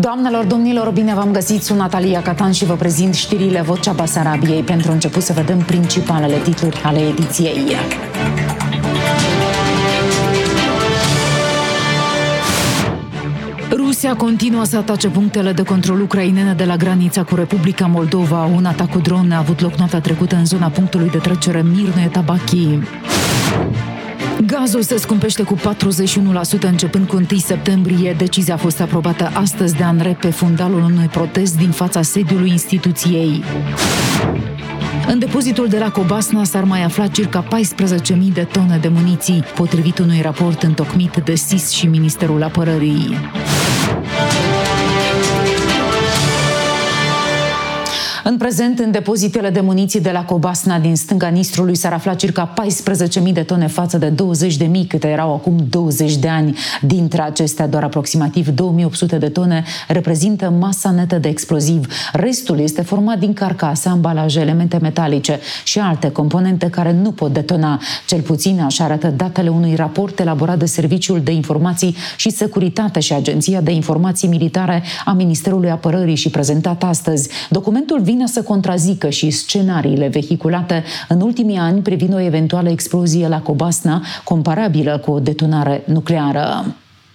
Doamnelor, domnilor, bine v-am găsit, sunt Natalia Catan și vă prezint știrile Vocea Basarabiei. Pentru început să vedem principalele titluri ale ediției. Rusia continuă să atace punctele de control ucrainene de la granița cu Republica Moldova. Un atac cu drone a avut loc noaptea trecută în zona punctului de trecere Mirnoe-Tabachi. Gazul se scumpește cu 41% începând cu 1 septembrie. Decizia a fost aprobată astăzi de ANRE pe fundalul unui protest din fața sediului instituției. În depozitul de la Cobasna s-ar mai afla circa 14.000 de tone de muniții, potrivit unui raport întocmit de SIS și Ministerul Apărării. În prezent, în depozitele de muniții de la Cobasna din stânga Nistrului s-ar afla circa 14.000 de tone față de 20.000 câte erau acum 20 de ani. Dintre acestea, doar aproximativ 2.800 de tone reprezintă masa netă de exploziv. Restul este format din carcase, ambalaje, elemente metalice și alte componente care nu pot detona. Cel puțin așa arată datele unui raport elaborat de Serviciul de Informații și Securitate și Agenția de Informații Militare a Ministerului Apărării și prezentat astăzi. Documentul vine să contrazică și scenariile vehiculate în ultimii ani privind o eventuală explozie la Cobasna, comparabilă cu o detonare nucleară.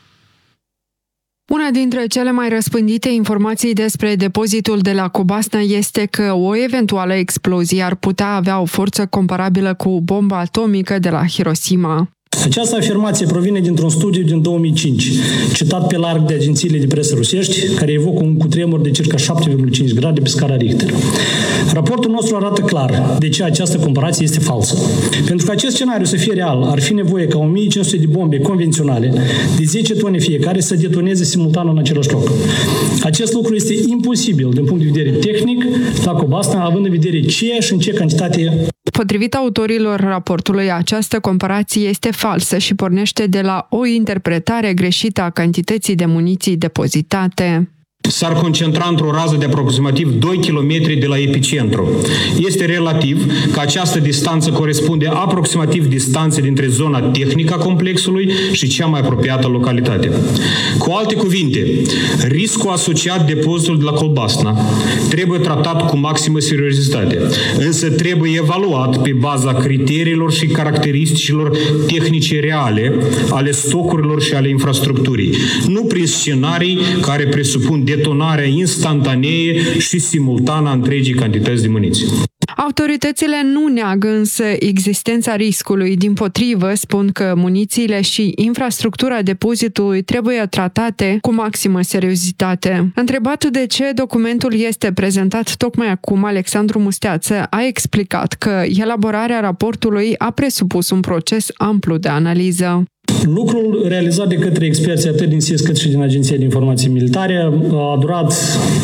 Una dintre cele mai răspândite informații despre depozitul de la Cobasna este că o eventuală explozie ar putea avea o forță comparabilă cu bomba atomică de la Hiroshima. Această afirmație provine dintr-un studiu din 2005, citat pe larg de agențiile de presă rusești, care evocă un cutremur de circa 7,5 grade pe scara Richter. Raportul nostru arată clar de ce această comparație este falsă. Pentru că acest scenariu să fie real, ar fi nevoie ca 1500 de bombe convenționale de 10 tone fiecare să detoneze simultan în același loc. Acest lucru este imposibil din punct de vedere tehnic la Cobasna, având în vedere ce și în ce cantitate. Potrivit autorilor raportului, această comparație este falsă și pornește de la o interpretare greșită a cantității de muniții depozitate. S-ar concentra într-o rază de aproximativ 2 km de la epicentru. Este relativ că această distanță corespunde aproximativ distanței dintre zona tehnică a complexului și cea mai apropiată localitate. Cu alte cuvinte, riscul asociat depozitul de la Cobasna trebuie tratat cu maximă seriozitate, însă trebuie evaluat pe baza criteriilor și caracteristicilor tehnice reale ale stocurilor și ale infrastructurii, nu prin scenarii care presupun detonarea instantanee și simultană a întregii cantități de muniție. Autoritățile nu neagă însă existența riscului. Dimpotrivă, spun că munițiile și infrastructura depozitului trebuie tratate cu maximă seriozitate. Întrebat de ce documentul este prezentat tocmai acum, Alexandru Musteață a explicat că elaborarea raportului a presupus un proces amplu de analiză. Lucrul realizat de către experții atât din SIS cât și din Agenția de Informații Militare a durat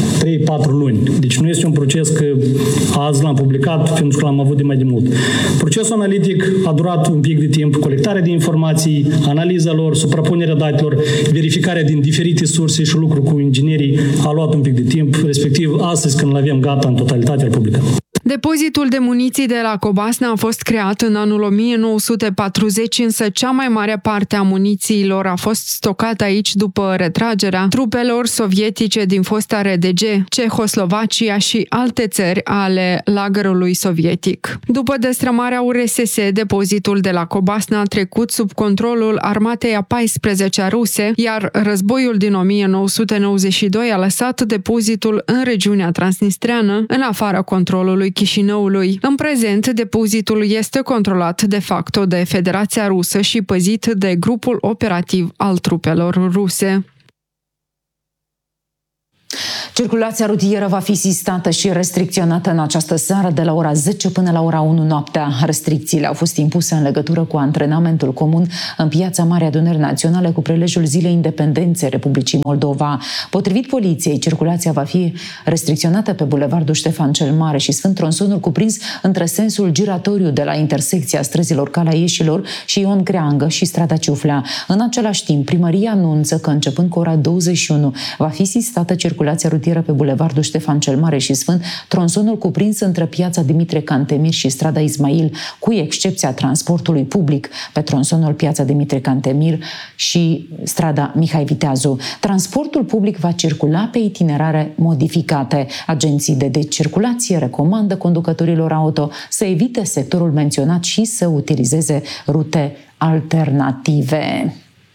3-4 luni. Deci nu este un proces că azi l-am publicat pentru că l-am avut de mai de mult. Procesul analitic a durat un pic de timp, colectarea de informații, analiza lor, suprapunerea datelor, verificarea din diferite surse și lucru cu inginerii a luat un pic de timp, respectiv astăzi când l-avem gata în totalitate îl publicăm. Depozitul de muniții de la Cobasna a fost creat în anul 1940, însă cea mai mare parte a munițiilor a fost stocată aici după retragerea trupelor sovietice din fosta RDG, Cehoslovacia și alte țări ale lagărului sovietic. După destrămarea URSS, depozitul de la Cobasna a trecut sub controlul armatei a 14-a ruse, iar războiul din 1992 a lăsat depozitul în regiunea transnistreană, în afara controlului Chișinăului. În prezent, depozitul este controlat de facto de Federația Rusă și păzit de grupul operativ al trupelor ruse. Circulația rutieră va fi sistată și restricționată în această seară de la ora 10 până la ora 1 noaptea. Restricțiile au fost impuse în legătură cu antrenamentul comun în Piața Marii Adunări Naționale cu prilejul Zilei Independenței Republicii Moldova. Potrivit poliției, circulația va fi restricționată pe bulevardul Ștefan cel Mare și Sfânt Tronsonul, cuprins între sensul giratoriu de la intersecția străzilor Calea Ieșilor și Ion Creangă și strada Ciuflea. În același timp, primăria anunță că începând cu ora 21 va fi sistată circulația rutieră rutieră pe bulevardul Ștefan cel Mare și Sfânt, tronsonul cuprins între piața Dimitrie Cantemir și strada Ismail, cu excepția transportului public pe tronsonul piața Dimitrie Cantemir și strada Mihai Viteazu. Transportul public va circula pe itinerare modificate. Agenții de circulație recomandă conducătorilor auto să evite sectorul menționat și să utilizeze rute alternative.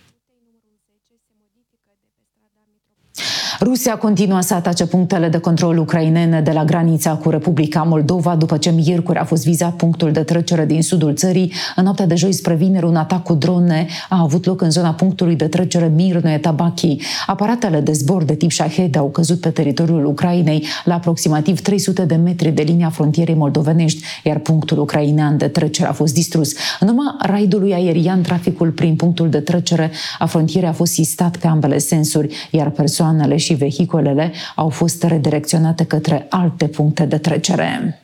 Rusia continuă să atace punctele de control ucrainene de la granița cu Republica Moldova, după ce miercuri a fost vizat punctul de trecere din sudul țării. În noaptea de joi spre vineri, un atac cu drone a avut loc în zona punctului de trecere Mirnoe-Tabachi. Aparatele de zbor de tip Shahed au căzut pe teritoriul Ucrainei la aproximativ 300 de metri de linia frontierei moldovenești, iar punctul ucrainean de trecere a fost distrus. În urma raidului aerian, traficul prin punctul de trecere a frontierei a fost sistat pe ambele sensuri, iar persoanele și vehiculele au fost redirecționate către alte puncte de trecere.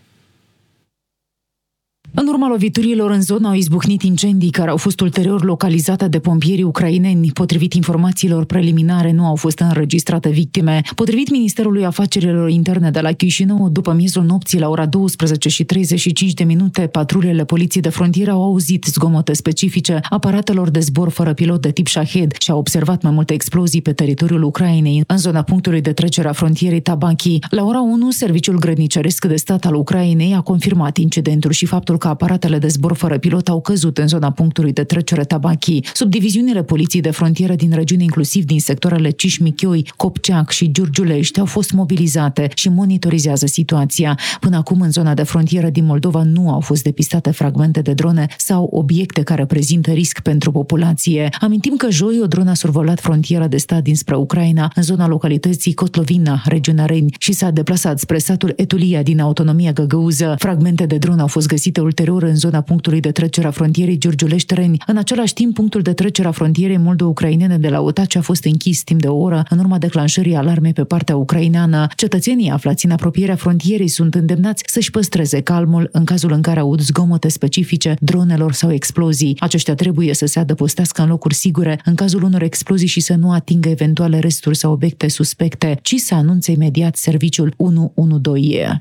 În urma loviturilor în zonă au izbucnit incendii care au fost ulterior localizate de pompierii ucraineni. Potrivit informațiilor preliminare, nu au fost înregistrate victime. Potrivit Ministerului Afacerilor Interne de la Chișinău, după miezul nopții la ora 12:35, patrulele poliției de frontieră au auzit zgomote specifice aparatelor de zbor fără pilot de tip Shahed și au observat mai multe explozii pe teritoriul Ucrainei, în zona punctului de trecere a frontierei Tabachi. La ora 1, Serviciul Grădniceresc de Stat al Ucrainei a confirmat incidentul și faptul că aparatele de zbor fără pilot au căzut în zona punctului de trecere Tabachi. Subdiviziunile poliției de frontieră din regiune, inclusiv din sectoarele Cișmichioi, Copceac și Giurgiulești, au fost mobilizate și monitorizează situația. Până acum, în zona de frontieră din Moldova nu au fost depistate fragmente de drone sau obiecte care prezintă risc pentru populație. Amintim că joi o dronă a survolat frontiera de stat dinspre Ucraina, în zona localității Kotlovina, regiunea Reni, și s-a deplasat spre satul Etulia din autonomia găgăuză. Fragmente de dronă au fost găsite ulterior în zona punctului de trecere a frontierei Giurgiulești-Reni. În același timp, punctul de trecere a frontierei moldo-ucrainene de la Otaci a fost închis timp de o oră în urma declanșării alarmei pe partea ucraineană. Cetățenii aflați în apropierea frontierei sunt îndemnați să-și păstreze calmul în cazul în care aud zgomote specifice dronelor sau explozii. Aceștia trebuie să se adăpostească în locuri sigure în cazul unor explozii și să nu atingă eventuale resturi sau obiecte suspecte, ci să anunțe imediat serviciul 112.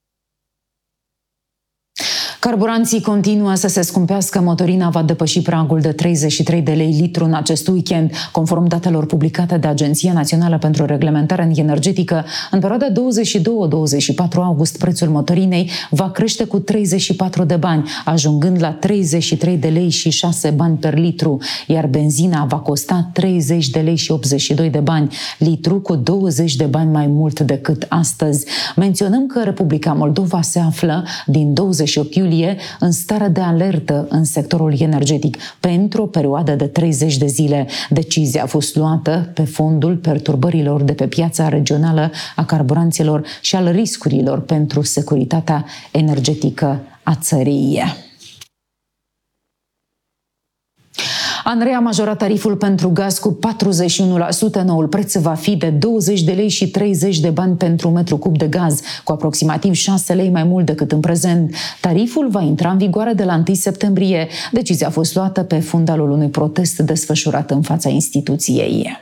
Carburanții continuă să se scumpească. Motorina va depăși pragul de 33 de lei litru în acest weekend, conform datelor publicate de Agenția Națională pentru Reglementare Energetică. În perioada 22-24 august, prețul motorinei va crește cu 34 de bani, ajungând la 33 de lei și 6 bani per litru, iar benzina va costa 30 de lei și 82 de bani litru, cu 20 de bani mai mult decât astăzi. Menționăm că Republica Moldova se află din 28 iulie în stare de alertă în sectorul energetic pentru o perioadă de 30 de zile. Decizia a fost luată pe fondul perturbărilor de pe piața regională a carburanților și al riscurilor pentru securitatea energetică a țării. ANRE a majorat tariful pentru gaz cu 41%. Noul preț va fi de 20 de lei și 30 de bani pentru metru cub de gaz, cu aproximativ 6 lei mai mult decât în prezent. Tariful va intra în vigoare de la 1 septembrie. Decizia a fost luată pe fundalul unui protest desfășurat în fața instituției.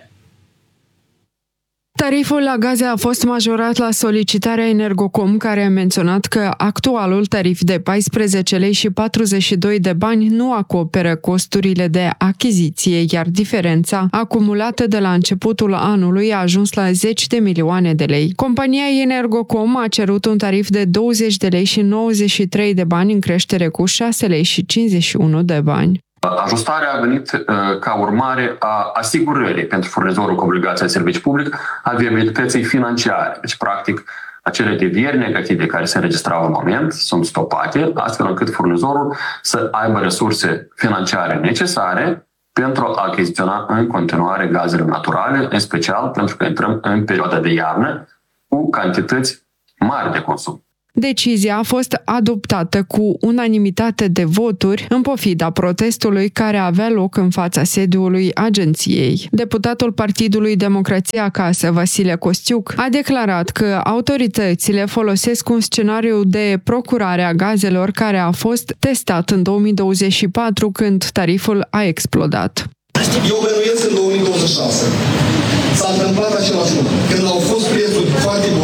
Tariful la gaze a fost majorat la solicitarea Energocom, care a menționat că actualul tarif de 14 lei și 42 de bani nu acoperă costurile de achiziție, iar diferența acumulată de la începutul anului a ajuns la 10 de milioane de lei. Compania Energocom a cerut un tarif de 20 de lei și 93 de bani în creștere cu 6 lei și 51 de bani. Ajustarea a venit ca urmare a asigurării pentru furnizorul cu obligația de serviciu public a viabilității financiare. Deci, practic, acele devieri negative care se înregistrau în moment sunt stopate, astfel încât furnizorul să aibă resurse financiare necesare pentru a achiziționa în continuare gazele naturale, în special pentru că intrăm în perioada de iarnă cu cantități mari de consum. Decizia a fost adoptată cu unanimitate de voturi în pofida protestului care avea loc în fața sediului agenției. Deputatul Partidului Democrația Acasă, Vasile Costiuc, a declarat că autoritățile folosesc un scenariu de procurare a gazelor care a fost testat în 2024, când tariful a explodat. Eu bănuiesc în 2026 s-a întâmplat același lucru. Când au fost prețuri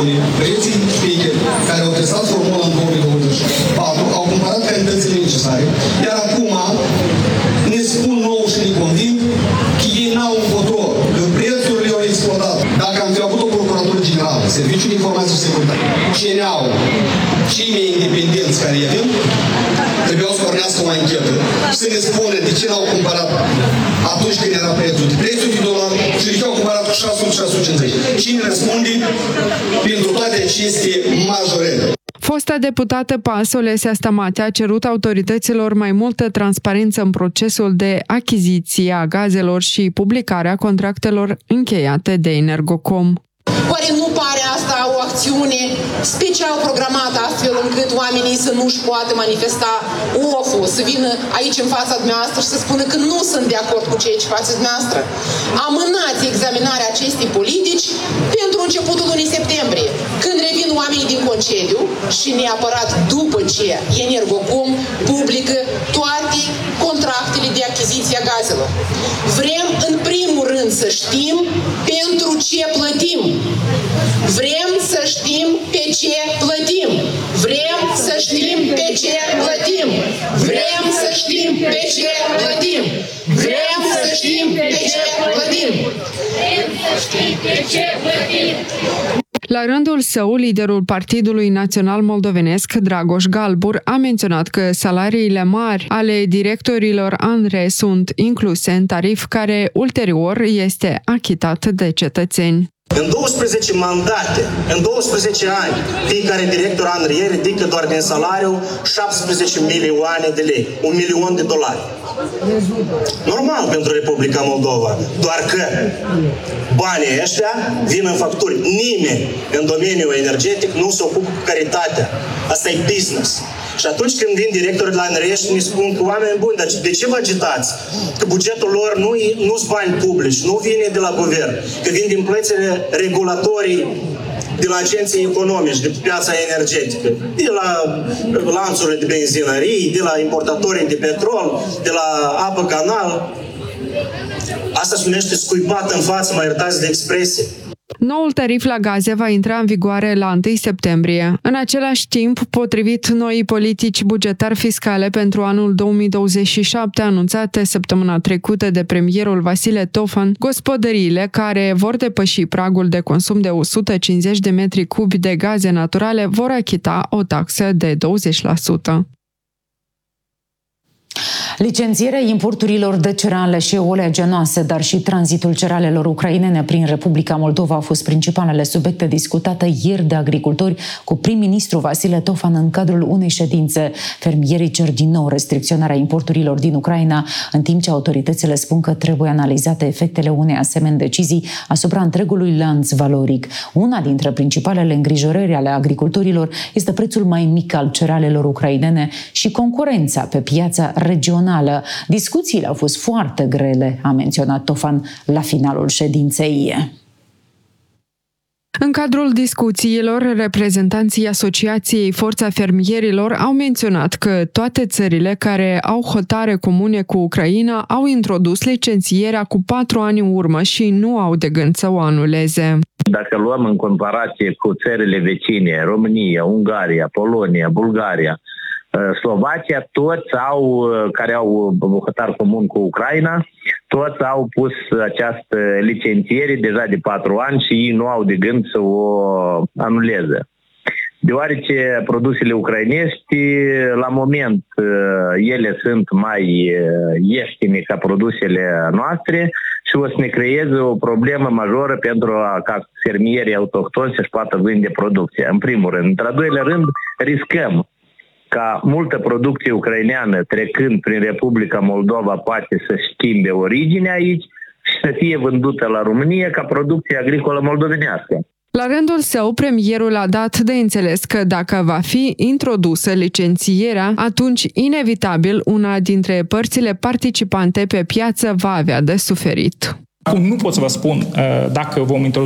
spune, preții Picher, care au testat formula în 2024, au cumpărat cantitățile necesare, iar acum ne spun nou și ne convin că ei n-au încotro, că prețurile au explodat. Dacă am fi avut o procuratură generală, Serviciul de Informații și Securitate, CNA-ul, cei mai independenți care îi avem, trebuiau să pornească o anchetă și să ne spună de ce n-au cumpărat atunci când era prețul de $300 și de ce au cumpărat cu 600-650. Cine răspunde pentru toate aceste majorări? Fosta deputată PAS, Olesia Stamate, a cerut autorităților mai multă transparență în procesul de achiziție a gazelor și publicarea contractelor încheiate de Energocom. Oare nu pare asta o acțiune special programată astfel încât oamenii să nu-și poată manifesta oful, să vină aici în fața dumneavoastră și să spună că nu sunt de acord cu ceea ce faceți dumneavoastră? Amânați examinarea acestei politici pentru începutul lunii septembrie, când revin oamenii din concediu și neapărat după ce Energocom publică toate contractele de achiziție a gazelor. Vrem în primul rând să știm pentru ce plătim. Vrem să știm pe ce plătim. Vrem să știm pe ce plătim. Vrem să știm pe ce plătim. Vrem să știm pe ce plătim. Vrem să știm pe ce plătim. La rândul său, liderul Partidului Național Moldovenesc, Dragoș Galbur, a menționat că salariile mari ale directorilor ANRE sunt incluse în tarif care ulterior este achitat de cetățeni. În 12 mandate, în 12 ani, fiecare director ANRE ridică doar din salariu 17 milioane de lei, $1.000.000. Normal pentru Republica Moldova, doar că banii ăștia vin în facturi. Nimeni în domeniul energetic nu se ocupă cu caritatea. Asta e business. Și atunci când vin directorii la ANRE și ne spun că oameni buni, dar de ce vă agitați? Că bugetul lor nu sunt bani publici, nu vine de la guvern, că vin din plățile regulatorii de la agenții economici, de piața energetică, de la lanțurile de benzinării, de la importatorii de petrol, de la apă canal. Asta se numește scuipat în față, mă iertați de expresie. Noul tarif la gaze va intra în vigoare la 1 septembrie. În același timp, potrivit noii politici bugetar-fiscale pentru anul 2027 anunțate săptămâna trecută de premierul Vasile Tofan, gospodăriile care vor depăși pragul de consum de 150 de metri cubi de gaze naturale vor achita o taxă de 20%. Licențierea importurilor de cereale și oleaginoase, dar și tranzitul cerealelor ucrainene prin Republica Moldova au fost principalele subiecte discutate ieri de agricultori cu prim-ministru Vasile Tofan în cadrul unei ședințe. Fermierii cer din nou restricționarea importurilor din Ucraina, în timp ce autoritățile spun că trebuie analizate efectele unei asemenea decizii asupra întregului lanț valoric. Una dintre principalele îngrijorări ale agricultorilor este prețul mai mic al cerealelor ucrainene și concurența pe piața regională. Discuțiile au fost foarte grele, a menționat Tofan la finalul ședinței. În cadrul discuțiilor, reprezentanții Asociației Forța Fermierilor au menționat că toate țările care au hotare comune cu Ucraina au introdus licențierea cu 4 ani în urmă și nu au de gând să o anuleze. Dacă luăm în comparație cu țările vecine, România, Ungaria, Polonia, Bulgaria, Slovacia, toți care au hotar comun cu Ucraina, toți au pus această licențiere deja de 4 ani și ei nu au de gând să o anuleze. Deoarece produsele ucrainești, la moment, ele sunt mai ieftine ca produsele noastre și o să ne creeze o problemă majoră pentru ca fermierii autohtoni să-și poată vinde producția, în primul rând. Într-al doilea rând, riscăm ca multă producție ucraineană trecând prin Republica Moldova poate să schimbe originea aici și să fie vândută la România ca producție agricolă moldovenească. La rândul său, premierul a dat de înțeles că dacă va fi introdusă licențierea, atunci, inevitabil, una dintre părțile participante pe piață va avea de suferit. Acum nu pot să vă spun dacă vom introduce